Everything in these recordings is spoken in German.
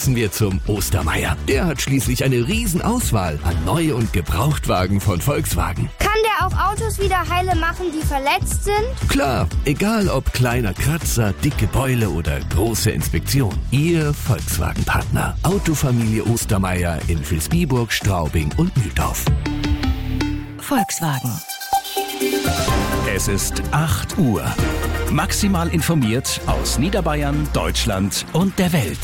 passen wir zum Ostermeier. Der hat schließlich eine Riesenauswahl an Neu- und Gebrauchtwagen von Volkswagen. Kann der auch Autos wieder heile machen, die verletzt sind? Klar, egal ob kleiner Kratzer, dicke Beule oder große Inspektion. Ihr Volkswagen-Partner. Autofamilie Ostermeier in Vilsbiburg, Straubing und Mühldorf. Volkswagen. Es ist 8 Uhr. Maximal informiert aus Niederbayern, Deutschland und der Welt.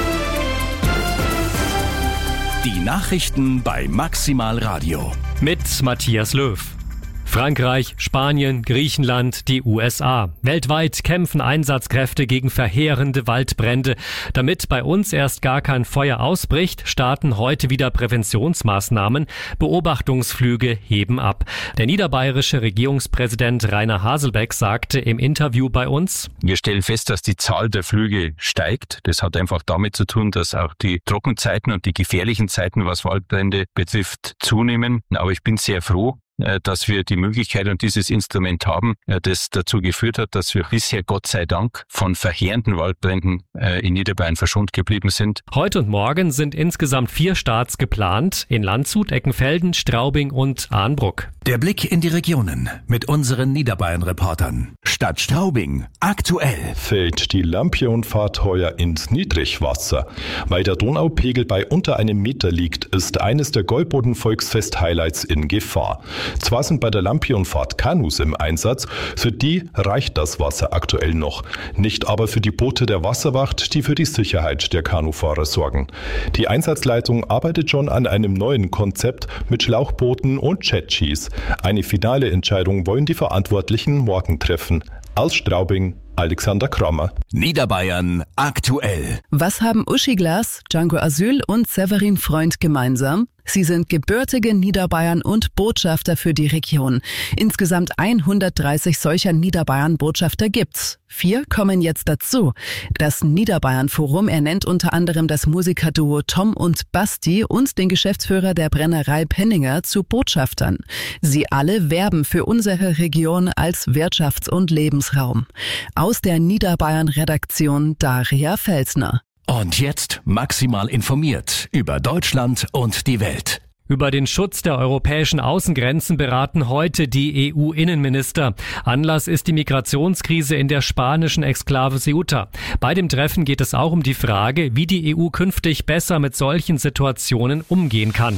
Die Nachrichten bei Maximal Radio. Mit Matthias Löw. Frankreich, Spanien, Griechenland, die USA. Weltweit kämpfen Einsatzkräfte gegen verheerende Waldbrände. Damit bei uns erst gar kein Feuer ausbricht, starten heute wieder Präventionsmaßnahmen. Beobachtungsflüge heben ab. Der niederbayerische Regierungspräsident Rainer Haselbeck sagte im Interview bei uns: Wir stellen fest, dass die Zahl der Flüge steigt. Das hat einfach damit zu tun, dass auch die Trockenzeiten und die gefährlichen Zeiten, was Waldbrände betrifft, zunehmen. Aber ich bin sehr froh, dass wir die Möglichkeit und dieses Instrument haben, das dazu geführt hat, dass wir bisher Gott sei Dank von verheerenden Waldbränden in Niederbayern verschont geblieben sind. Heute und morgen sind insgesamt 4 Starts geplant, in Landshut, Eckenfelden, Straubing und Arnbruck. Der Blick in die Regionen mit unseren Niederbayern-Reportern. Stadt Straubing, aktuell. Fällt die Lampionfahrt heuer ins Niedrigwasser. Weil der Donaupegel bei unter 1 Meter liegt, ist eines der Gäuboden-Volksfest-Highlights in Gefahr. Zwar sind bei der Lampionfahrt Kanus im Einsatz, für die reicht das Wasser aktuell noch. Nicht aber für die Boote der Wasserwacht, die für die Sicherheit der Kanufahrer sorgen. Die Einsatzleitung arbeitet schon an einem neuen Konzept mit Schlauchbooten und Jetskis. Eine finale Entscheidung wollen die Verantwortlichen morgen treffen. Aus Straubing, Alexander Krammer. Niederbayern aktuell. Was haben Uschi Glas, Django Asyl und Severin Freund gemeinsam? Sie sind gebürtige Niederbayern und Botschafter für die Region. Insgesamt 130 solcher Niederbayern-Botschafter gibt's. 4 kommen jetzt dazu. Das Niederbayern-Forum ernennt unter anderem das Musikerduo Tom und Basti und den Geschäftsführer der Brennerei Penninger zu Botschaftern. Sie alle werben für unsere Region als Wirtschafts- und Lebensraum. Aus der Niederbayern-Redaktion Daria Felsner. Und jetzt maximal informiert über Deutschland und die Welt. Über den Schutz der europäischen Außengrenzen beraten heute die EU-Innenminister. Anlass ist die Migrationskrise in der spanischen Exklave Ceuta. Bei dem Treffen geht es auch um die Frage, wie die EU künftig besser mit solchen Situationen umgehen kann.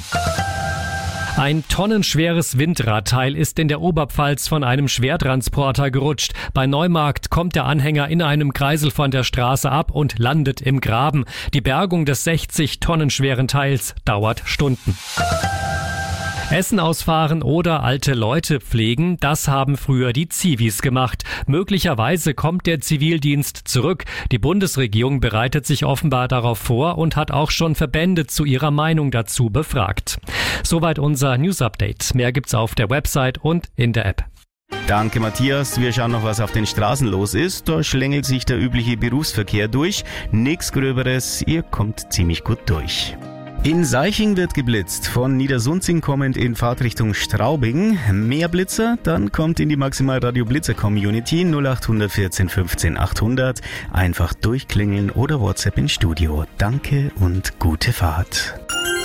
Ein tonnenschweres Windradteil ist in der Oberpfalz von einem Schwertransporter gerutscht. Bei Neumarkt kommt der Anhänger in einem Kreisel von der Straße ab und landet im Graben. Die Bergung des 60 Tonnen schweren Teils dauert Stunden. Essen ausfahren oder alte Leute pflegen, das haben früher die Zivis gemacht. Möglicherweise kommt der Zivildienst zurück. Die Bundesregierung bereitet sich offenbar darauf vor und hat auch schon Verbände zu ihrer Meinung dazu befragt. Soweit unser News-Update. Mehr gibt's auf der Website und in der App. Danke, Matthias. Wir schauen noch, was auf den Straßen los ist. Da schlängelt sich der übliche Berufsverkehr durch. Nichts Gröberes, ihr kommt ziemlich gut durch. In Seiching wird geblitzt, von Niedersunzing kommend in Fahrtrichtung Straubing. Mehr Blitzer? Dann kommt in die Maximal Radio Blitzer Community 0800 14 15 800. Einfach durchklingeln oder WhatsApp ins Studio. Danke und gute Fahrt.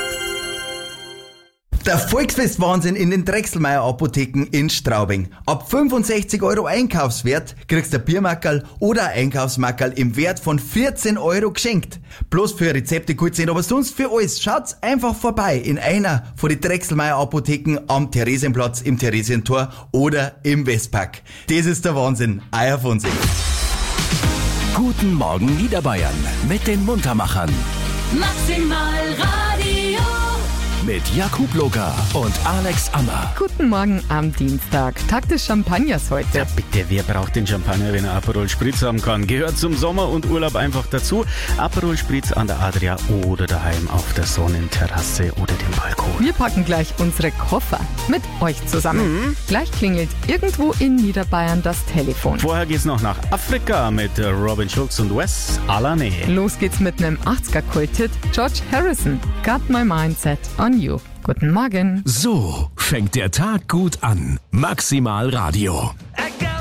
Der Volksfest-Wahnsinn in den Drechselmeier-Apotheken in Straubing. Ab 65 € Einkaufswert kriegst du ein Biermackerl oder ein Einkaufsmackerl im Wert von 14 € geschenkt. Bloß für Rezepte gut sind, aber sonst für alles. Schaut's einfach vorbei in einer von den Drechselmeier-Apotheken am Theresienplatz, im Theresientor oder im Westpark. Das ist der Wahnsinn. Euer Fonsing. Guten Morgen Niederbayern mit den Muntermachern. Maximal Radio. Mit Jakub Loka und Alex Ammer. Guten Morgen am Dienstag, Tag des Champagners heute. Ja bitte, wer braucht den Champagner, wenn er Aperol Spritz haben kann? Gehört zum Sommer und Urlaub einfach dazu. Aperol Spritz an der Adria oder daheim auf der Sonnenterrasse oder dem Balkon. Wir packen gleich unsere Koffer mit euch zusammen. Gleich klingelt irgendwo in Niederbayern das Telefon. Vorher geht's noch nach Afrika mit Robin Schulz und Wes Alane. Los geht's mit einem 80er-Kulthit, George Harrison, Got My Mindset on You. Guten Morgen. So fängt der Tag gut an. Maximal Radio. I got